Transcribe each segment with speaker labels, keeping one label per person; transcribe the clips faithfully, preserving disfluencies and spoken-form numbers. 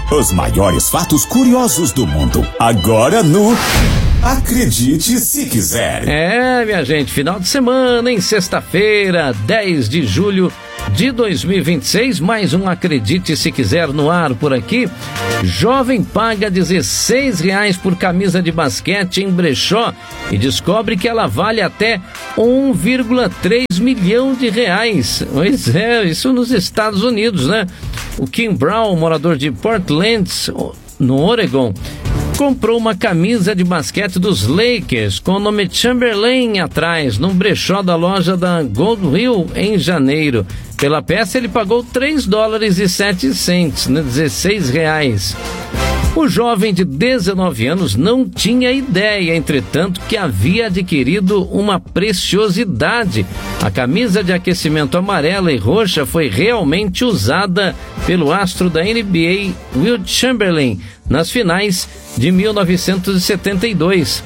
Speaker 1: Os maiores fatos curiosos do mundo. Agora no Acredite Se Quiser.
Speaker 2: É, minha gente, final de semana, em sexta-feira, dez de julho de dois mil e vinte e seis, mais um Acredite Se Quiser no ar por aqui. Jovem paga dezesseis reais por camisa de basquete em brechó e descobre que ela vale até um vírgula três milhão de reais. Pois é, isso nos Estados Unidos, né? O Kim Brown, morador de Portland, no Oregon, comprou uma camisa de basquete dos Lakers com o nome Chamberlain atrás, num brechó da loja da Gold Hill em janeiro. Pela peça ele pagou três dólares e sete centavos, né? dezesseis reais. O jovem de dezenove anos não tinha ideia, entretanto, que havia adquirido uma preciosidade. A camisa de aquecimento amarela e roxa foi realmente usada pelo astro da N B A, Wilt Chamberlain, nas finais de mil novecentos e setenta e dois.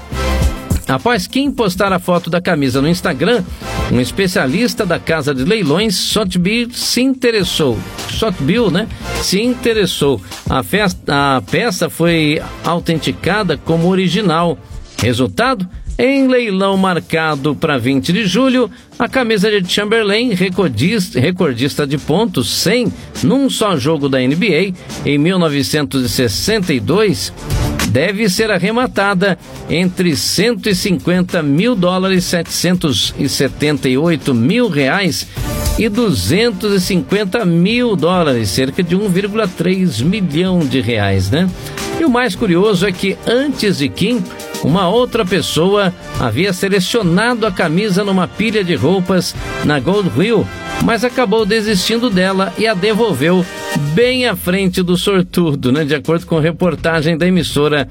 Speaker 2: Após Kim postar a foto da camisa no Instagram, um especialista da casa de leilões, Sotheby's, se interessou. Sotheby's, né? Se interessou. A, festa, a peça foi autenticada como original. Resultado? Em leilão marcado para vinte de julho, a camisa de Chamberlain, recordista, recordista de pontos, cem num só jogo da N B A, em mil novecentos e sessenta e dois, deve ser arrematada entre cento e cinquenta mil dólares, setecentos e setenta e oito mil reais e duzentos e cinquenta mil dólares, cerca de um vírgula três milhão de reais, né? E o mais curioso é que antes de Kim, uma outra pessoa havia selecionado a camisa numa pilha de roupas na Gold Hill, mas acabou desistindo dela e a devolveu bem à frente do sortudo, né? De acordo com reportagem da emissora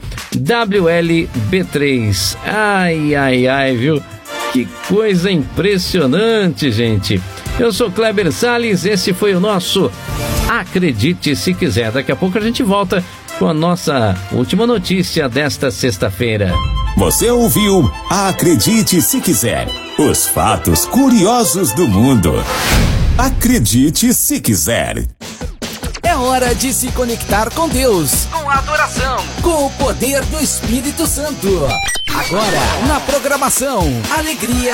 Speaker 2: W L B três. Ai, ai, ai, viu? Que coisa impressionante, gente. Eu sou Kleber Salles, esse foi o nosso Acredite Se Quiser. Daqui a pouco a gente volta com a nossa última notícia desta sexta-feira.
Speaker 1: Você ouviu Acredite Se Quiser. Os fatos curiosos do mundo. Acredite Se Quiser.
Speaker 3: É hora de se conectar com Deus, com a adoração, com o poder do Espírito Santo. Agora, na programação, alegria